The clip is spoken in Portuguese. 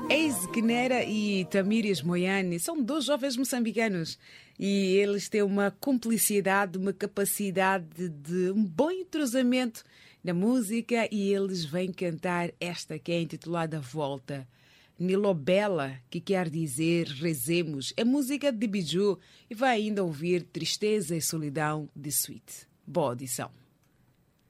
Eise Kenera e Tamires Moyane são dois jovens moçambicanos e eles têm uma cumplicidade, uma capacidade de um bom entrosamento na música e eles vêm cantar esta que é intitulada Volta. Nilobela, que quer dizer rezemos, é música de Biju e vai ainda ouvir Tristeza e Solidão de Sweet. Boa audição.